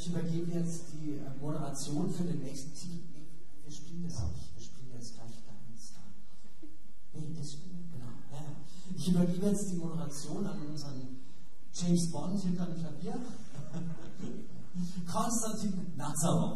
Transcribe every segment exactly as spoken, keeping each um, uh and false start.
ich übergebe jetzt die Moderation für den nächsten Titel. Wir spielen das nicht, wir spielen jetzt gleich ganz. Nee, das spielen wir, genau. Ja. Ich übergebe jetzt die Moderation an unseren James Bond hinter dem Klavier. Konstantin Nazarow.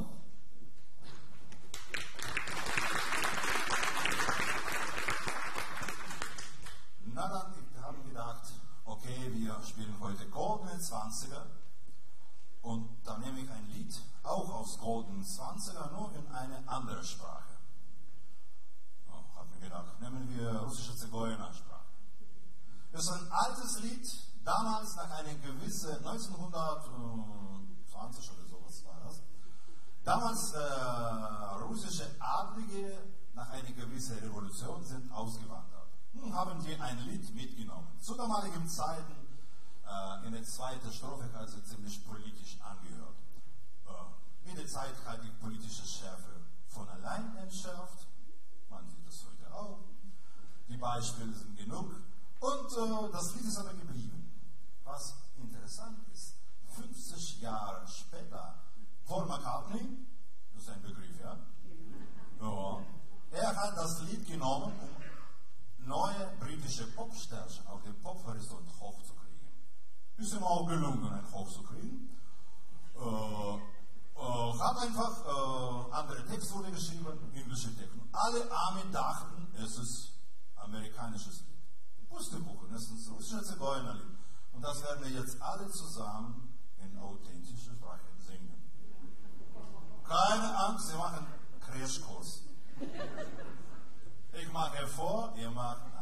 Na dann, wir haben gedacht, okay, wir spielen heute Goldene Zwanziger und dann nehme ich ein Lied, auch aus Goldenen Zwanziger, nur in eine andere Sprache. Oh, haben wir gedacht, nehmen wir russische Zigeunersprache. Das ist ein altes Lied, damals nach einer gewissen, neunzehnhundertzwanzig oder sowas war das, damals äh, russische Adlige nach einer gewissen Revolution sind ausgewandert. Nun haben wir ein Lied mitgenommen. Zu damaligen Zeiten, äh, in der zweiten Strophe, also ziemlich politisch angehört. Äh, mit der Zeit hat die politische Schärfe von allein entschärft. Man sieht das heute auch. Die Beispiele sind genug. Und äh, das Lied ist aber geblieben. Was interessant ist, fünfzig Jahre später, Paul McCartney, das ist ein Begriff, ja? Ja. Er hat das Lied genommen, um neue britische Popsterne auf den Pophorizont hochzukriegen. Ist ihm auch gelungen, einen hochzukriegen. Äh, äh, hat einfach äh, andere Texte geschrieben, englische Texte. Alle Armen dachten, es ist amerikanisches Lied. Pustekuchen, es ist ein russischer Zigeunerlied. Und das werden wir jetzt alle zusammen in authentischer Sprache singen. Keine Angst, wir machen Crashkurs. Ich mache vor, ihr macht